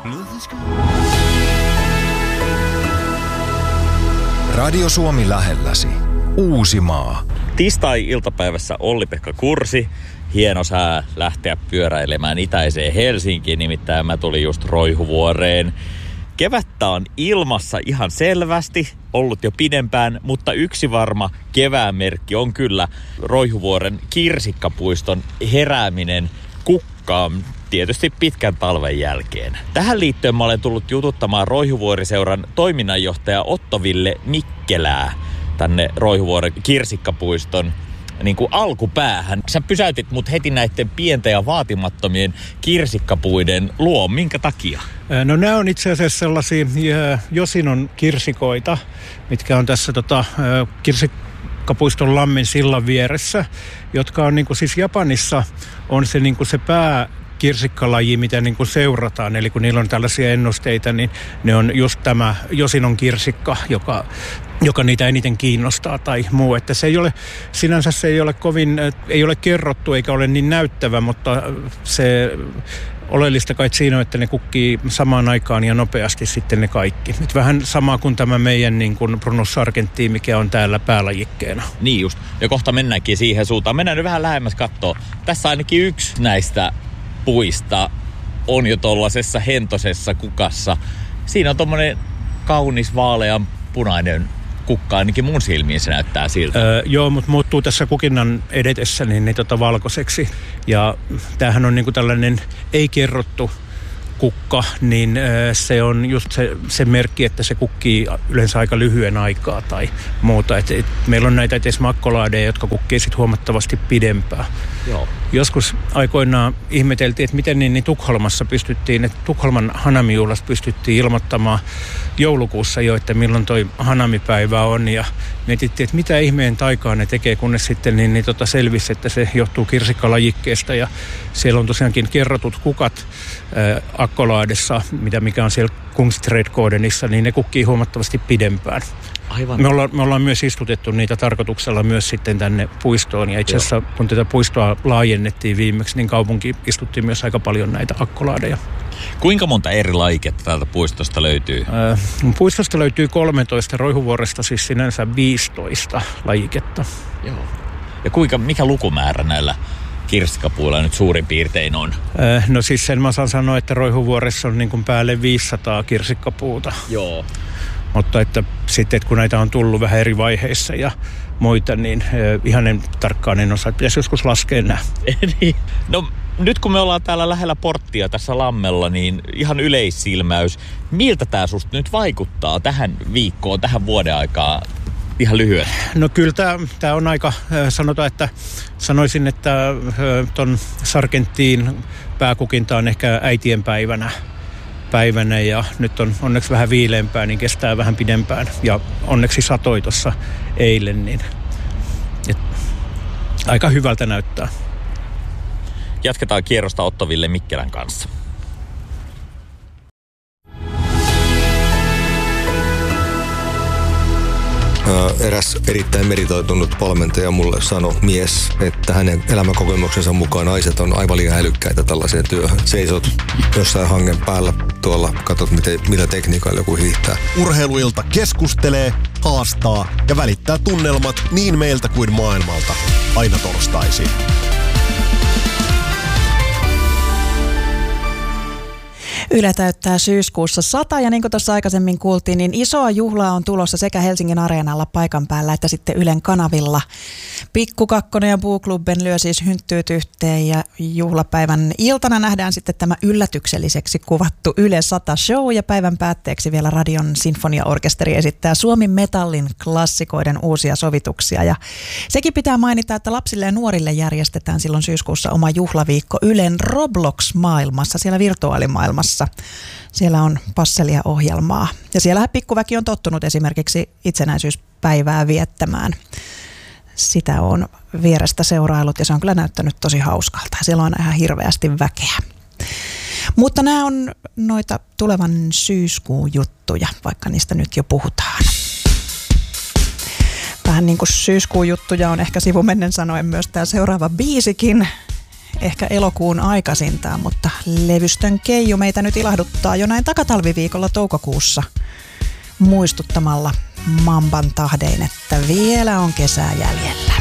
Radio Suomi lähelläsi. Uusimaa. Tiistai-iltapäivässä Olli-Pekka Kursi. Hieno sää lähteä pyöräilemään itäiseen Helsinkiin, nimittäin mä tulin just Roihuvuoreen. Kevättä on ilmassa ihan selvästi, ollut jo pidempään, mutta yksi varma kevään merkki on kyllä Roihuvuoren kirsikkapuiston herääminen kukkaan tietysti pitkän talven jälkeen. Tähän liittyen mä olen tullut jututtamaan Roihuvuoriseuran toiminnanjohtaja Otto-Ville Mikkelää tänne Roihuvuoren kirsikkapuiston niin kuin alkupäähän. Sä pysäytit mut heti näiden pienten ja vaatimattomien kirsikkapuiden luo. Minkä takia? No nämä on itse asiassa sellaisia Josinon kirsikoita, mitkä on tässä kirsikkapuiston Lammen sillan vieressä, jotka on niin kuin siis Japanissa on se, niin kuin se kirsikkalaji, mitä niin kuin seurataan. Eli kun niillä on tällaisia ennusteita, niin ne on just tämä Josinon kirsikka, joka niitä eniten kiinnostaa tai muu. Että se ei ole, sinänsä se ei ole kovin, ei ole kerrottu eikä ole niin näyttävä, mutta se oleellista kai siinä on, että ne kukkii samaan aikaan ja nopeasti sitten ne kaikki. Nyt vähän sama kuin tämä meidän niin kuin Brunus sargentii, mikä on täällä päälajikkeena. Niin just. Ja kohta mennäänkin siihen suuntaan. Mennään nyt vähän lähemmäs katsoa. Tässä ainakin yksi näistä puista on jo tollasessa hentosessa kukassa. Siinä on tommonen kaunis vaalean punainen kukka, ainakin mun silmiin se näyttää siltä. Joo, mutta muuttuu tässä kukinnan edetessä niin valkoiseksi. Ja tämähän on niinku tällainen ei-kerrottu kukka, niin se on just se merkki, että se kukkii yleensä aika lyhyen aikaa tai muuta. Et meillä on näitä etes makkolaadeja, jotka kukkii sit huomattavasti pidempään. Joo. Joskus aikoinaan ihmeteltiin, että miten niin Tukholmassa pystyttiin, että Tukholman Hanami-juhlasta pystyttiin ilmoittamaan joulukuussa jo, että milloin toi Hanami-päivä on, ja mietittiin, että mitä ihmeen taikaa ne tekee, kunnes sitten selvisi, että se johtuu kirsikkalajikkeesta, ja siellä on tosiaankin kerrotut kukat Akkolaadessa, mikä on siellä Kungsträdgårdenissa, niin ne kukkii huomattavasti pidempään. Aivan. Me ollaan myös istutettu niitä tarkoituksella myös sitten tänne puistoon, ja itse asiassa kun tätä puistoa laajennettiin viimeksi, niin kaupunki istuttiin myös aika paljon näitä akkolaadeja. Kuinka monta eri lajiketta täältä puistosta löytyy? Puistosta löytyy 13, Roihuvuoresta siis sinänsä 15 lajiketta. Joo. Ja mikä lukumäärä näillä kirsikkapuilla nyt suurin piirtein on? No siis sen mä saan sanoa, että Roihuvuoressa on niin kuin päälle 500 kirsikkapuuta. Joo. Mutta että sitten, kun näitä on tullut vähän eri vaiheissa ja muita, niin ihan tarkkaan en osaa. Pitäisi joskus laskea nämä. No nyt kun me ollaan täällä lähellä porttia tässä Lammella, niin ihan yleissilmäys. Miltä tämä susta nyt vaikuttaa tähän viikkoon, tähän vuoden aikaan? Ihan lyhyesti. No kyllä tämä on aika, sanoisin, että ton sargenttiin pääkukinta on ehkä äitien päivänä ja nyt on onneksi vähän viileämpää, niin kestää vähän pidempään. Ja onneksi satoi tuossa eilen, niin aika hyvältä näyttää. Jatketaan kierrosta Otto-Ville Mikkelän kanssa. Eräs erittäin meritoitunut valmentaja mulle sanoi mies, että hänen elämänkokemuksensa mukaan naiset on aivan liian älykkäitä tällaiseen työhön. Seisot jossain hangen päällä tuolla, katsot mitä tekniikalla joku hiihtää. Urheiluilta keskustelee, haastaa ja välittää tunnelmat niin meiltä kuin maailmalta. Aina torstaisin. Yle täyttää syyskuussa 100 ja niin kuin tuossa aikaisemmin kuultiin, niin isoa juhlaa on tulossa sekä Helsingin Areenalla paikan päällä että sitten Ylen kanavilla. Pikku Kakkonen ja Puuklubben lyö siis hynttyyt yhteen ja juhlapäivän iltana nähdään sitten tämä yllätykselliseksi kuvattu Yle 100 show ja päivän päätteeksi vielä Radion sinfoniaorkesteri esittää Suomi Metallin klassikoiden uusia sovituksia ja sekin pitää mainita, että lapsille ja nuorille järjestetään silloin syyskuussa oma juhlaviikko Ylen Roblox-maailmassa, siellä virtuaalimaailmassa. Siellä on passelia ohjelmaa ja siellä pikkuväki on tottunut esimerkiksi itsenäisyyspäivää viettämään. Sitä on vierestä seurailut ja se on kyllä näyttänyt tosi hauskalta. Siellä on ihan hirveästi väkeä. Mutta nämä on noita tulevan syyskuun juttuja, vaikka niistä nyt jo puhutaan. Vähän niin kuin syyskuun juttuja on ehkä sivumennen sanoen myös tämä seuraava biisikin. ehkä elokuun aikaisintaan, mutta levystön Keiju meitä nyt ilahduttaa jo näin takatalviviikolla toukokuussa muistuttamalla Mamban tahdein, että vielä on kesää jäljellä.